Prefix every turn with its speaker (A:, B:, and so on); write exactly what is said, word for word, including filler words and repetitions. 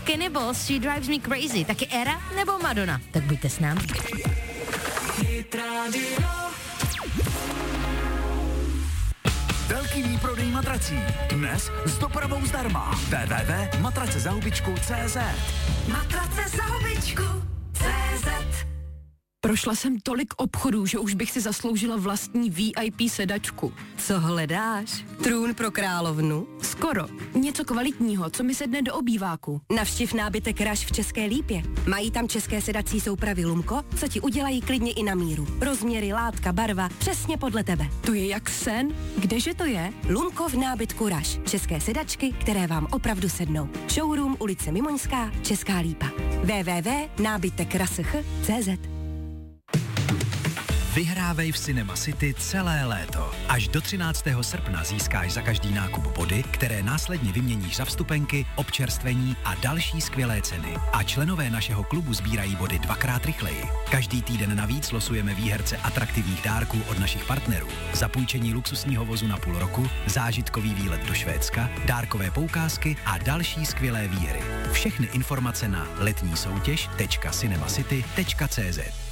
A: Kenny Balls, She Drives Me Crazy, taky Era nebo Madonna. Tak buďte s námi.
B: Velký výprodej matrací. Dnes s dopravou zdarma. w w w tečka matrace za hubičku tečka cé zet.
C: Matrace za hubičku tečka cé zet.
D: Prošla jsem tolik obchodů, že už bych si zasloužila vlastní V I P sedačku.
C: Co hledáš? Trůn pro královnu?
D: Skoro. Něco kvalitního, co mi sedne do obýváku.
C: Navštiv nábytek Rush v České Lípě. Mají tam české sedací soupravy Lumko, co ti udělají klidně i na míru. Rozměry, látka, barva, přesně podle tebe.
D: To je jak sen. Kdeže to je?
C: Lumko v nábytku Rush. České sedačky, které vám opravdu sednou. Showroom ulice Mimoňská, Česká Lípa. w w w tečka nábytek rush tečka cé zet.
E: Vyhrávej v Cinema City celé léto. Až do třináctého srpna získáš za každý nákup body, které následně vyměníš za vstupenky, občerstvení a další skvělé ceny. A členové našeho klubu sbírají body dvakrát rychleji. Každý týden navíc losujeme výherce atraktivních dárků od našich partnerů. Zapůjčení luxusního vozu na půl roku, zážitkový výlet do Švédska, dárkové poukázky a další skvělé výhry. Všechny informace na letní soutěž tečka cinemacity tečka cé zet.